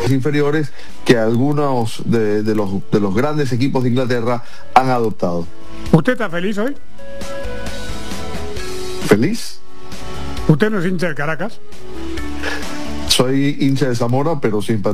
inferiores que algunos de los grandes equipos de Inglaterra han adoptado. ¿Usted está feliz hoy? ¿Feliz? ¿Usted no es hincha del Caracas? Soy hincha de Zamora, pero simpatizante